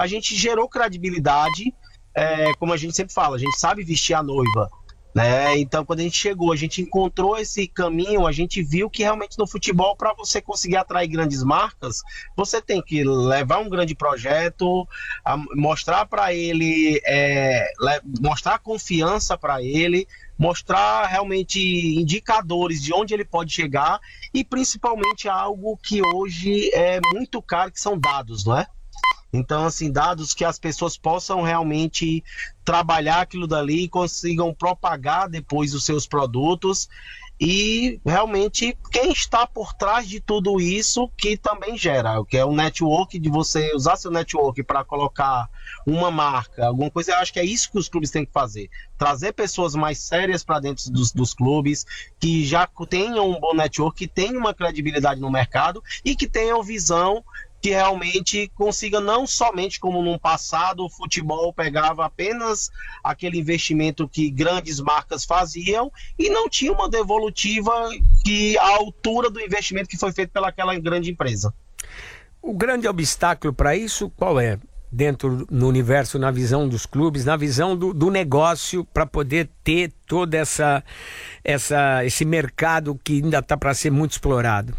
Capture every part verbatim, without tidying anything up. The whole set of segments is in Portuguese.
a gente gerou credibilidade, é, como a gente sempre fala, a gente sabe vestir a noiva, né? Então, quando a gente chegou, a gente encontrou esse caminho, a gente viu que realmente no futebol, para você conseguir atrair grandes marcas, você tem que levar um grande projeto, a, mostrar para ele, é, le, mostrar confiança para ele, mostrar realmente indicadores de onde ele pode chegar e principalmente algo que hoje é muito caro, que são dados, não é? Então, assim, dados que as pessoas possam realmente trabalhar aquilo dali e consigam propagar depois os seus produtos. E realmente quem está por trás de tudo isso que também gera, que é o network, de você usar seu network para colocar uma marca, alguma coisa. Eu acho que é isso que os clubes têm que fazer, trazer pessoas mais sérias para dentro dos, dos clubes, que já tenham um bom network, que tenham uma credibilidade no mercado e que tenham visão, que realmente consiga, não somente como no passado o futebol pegava apenas aquele investimento que grandes marcas faziam e não tinha uma devolutiva que à altura do investimento que foi feito pelaquela grande empresa. O grande obstáculo para isso qual é? Dentro no universo, na visão dos clubes, na visão do, do negócio, para poder ter todo essa, essa, esse mercado que ainda está para ser muito explorado?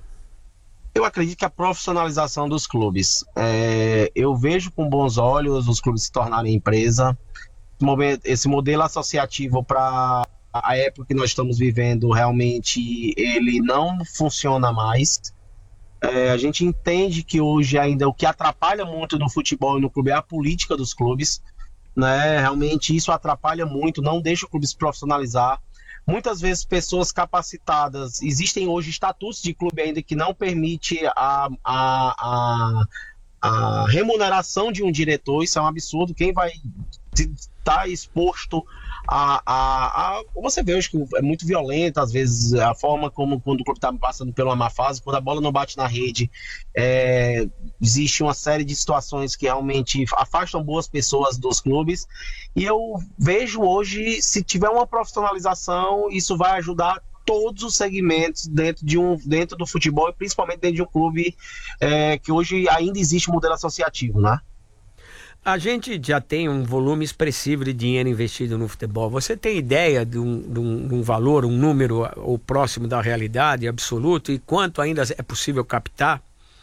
Eu acredito que a profissionalização dos clubes, é, eu vejo com bons olhos os clubes se tornarem empresa. Esse modelo associativo para a época que nós estamos vivendo, realmente ele não funciona mais. É, a gente entende que hoje ainda o que atrapalha muito no futebol e no clube é a política dos clubes, né? Realmente isso atrapalha muito, não deixa o clube se profissionalizar. Muitas vezes pessoas capacitadas, existem hoje estatutos de clube ainda que não permite a, a, a, a remuneração de um diretor. Isso é um absurdo. Quem vai estar exposto a, a, a... Você vê hoje que é muito violento, às vezes, a forma como quando o clube está passando por uma má fase, quando a bola não bate na rede, é, existe uma série de situações que realmente afastam boas pessoas dos clubes. E eu vejo hoje, se tiver uma profissionalização, isso vai ajudar todos os segmentos dentro, de um, dentro do futebol e principalmente dentro de um clube é, que hoje ainda existe um modelo associativo, né? A gente já tem um volume expressivo de dinheiro investido no futebol. Você tem ideia de um, de um, de um valor, um número ou próximo da realidade absoluto e quanto ainda é possível captar?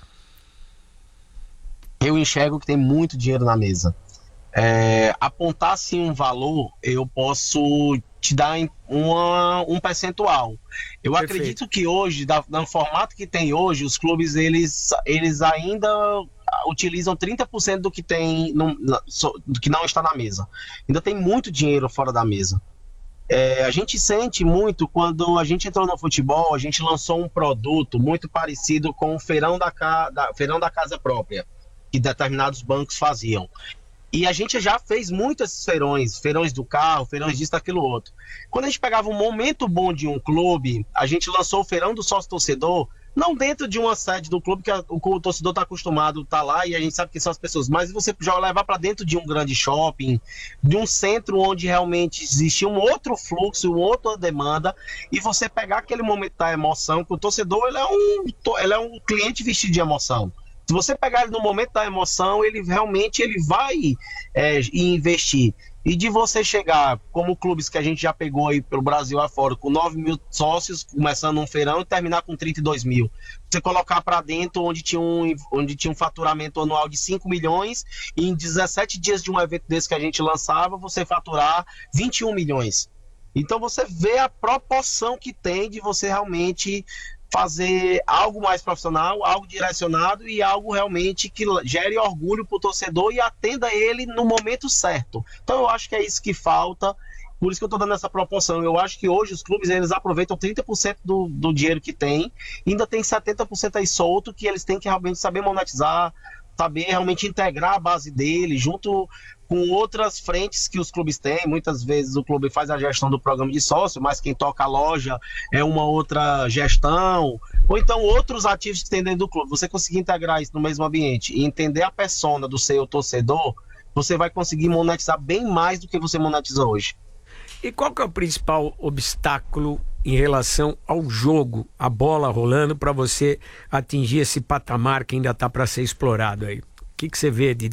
Eu enxergo que tem muito dinheiro na mesa. É, apontar sim um valor, eu posso te dar uma, um percentual. Eu Perfeito. Acredito que hoje, da, no formato que tem hoje, os clubes eles, eles ainda utilizam trinta por cento do que tem no, do que não está na mesa. Ainda tem muito dinheiro fora da mesa. É, a gente sente muito quando a gente entrou no futebol, a gente lançou um produto muito parecido com o feirão da, da, feirão da casa própria, que determinados bancos faziam. E a gente já fez muitos feirões, feirões do carro, feirões disso, daquilo outro. Quando a gente pegava um momento bom de um clube, a gente lançou o feirão do sócio-torcedor, não dentro de uma sede do clube, que a, o, o torcedor está acostumado a estar lá e a gente sabe quem são as pessoas, mas você já levar para dentro de um grande shopping, de um centro onde realmente existia um outro fluxo, uma outra demanda, e você pegar aquele momento da emoção, que o torcedor ele é, um, ele é um cliente vestido de emoção. Se você pegar ele no momento da emoção, ele realmente ele vai é, investir. E de você chegar, como clubes que a gente já pegou aí pelo Brasil afora, com nove mil sócios, começando um feirão e terminar com trinta e dois mil. Você colocar para dentro onde tinha, um, onde tinha um faturamento anual de cinco milhões, e em dezessete dias de um evento desse que a gente lançava, você faturar vinte e um milhões. Então você vê a proporção que tem de você realmente fazer algo mais profissional, algo direcionado e algo realmente que gere orgulho para o torcedor e atenda ele no momento certo. Então eu acho que é isso que falta, por isso que eu estou dando essa proporção. Eu acho que hoje os clubes eles aproveitam trinta por cento do, do dinheiro que tem, ainda tem setenta por cento aí solto que eles têm que realmente saber monetizar, saber realmente integrar a base dele junto com outras frentes que os clubes têm. Muitas vezes o clube faz a gestão do programa de sócio, mas quem toca a loja é uma outra gestão, ou então outros ativos que tem dentro do clube. Você conseguir integrar isso no mesmo ambiente e entender a persona do seu torcedor, você vai conseguir monetizar bem mais do que você monetiza hoje. E qual que é o principal obstáculo em relação ao jogo, a bola rolando, para você atingir esse patamar que ainda está para ser explorado aí? O que, que você vê de